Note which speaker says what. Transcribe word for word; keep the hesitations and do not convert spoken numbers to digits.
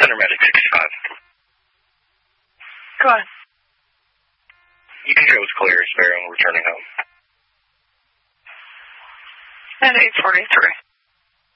Speaker 1: Center Medic sixty-five.
Speaker 2: Go on.
Speaker 1: U K was clear, Sparrow, returning home.
Speaker 2: At eight forty-three.